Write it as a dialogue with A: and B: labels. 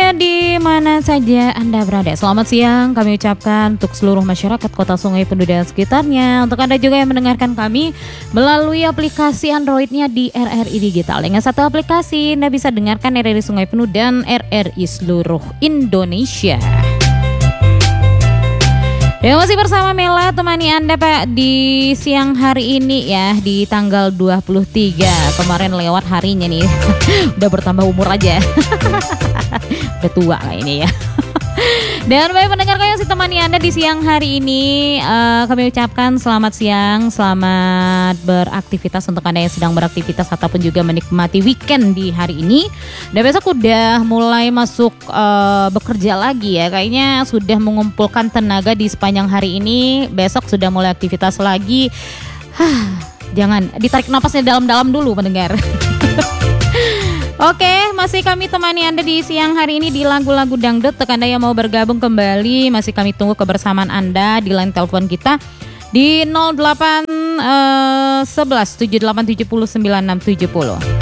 A: semuanya di mana saja Anda berada. Selamat siang kami ucapkan untuk seluruh masyarakat Kota Sungai Penuh dan sekitarnya. Untuk Anda juga yang mendengarkan kami melalui aplikasi Androidnya di RRI Digital. Dengan satu aplikasi Anda bisa dengarkan RRI Sungai Penuh dan RRI seluruh Indonesia. Ya, masih bersama Mela temani Anda Pak di siang hari ini ya, di tanggal 23. Kemarin lewat harinya nih. Udah bertambah umur aja. Udah tua kayaknya ya. Dan baik pendengar yang temani Anda di siang hari ini, kami ucapkan selamat siang, selamat beraktivitas untuk Anda yang sedang beraktivitas ataupun juga menikmati weekend di hari ini. Dan besok udah mulai masuk bekerja lagi ya, kayaknya sudah mengumpulkan tenaga di sepanjang hari ini. Besok sudah mulai aktivitas lagi. Jangan ditarik napasnya dalam-dalam dulu pendengar. Oke, masih kami temani Anda di siang hari ini di lagu-lagu dangdut. Untuk Anda yang mau bergabung kembali, masih kami tunggu kebersamaan Anda di line telepon kita di 08 11 78 70 96 70.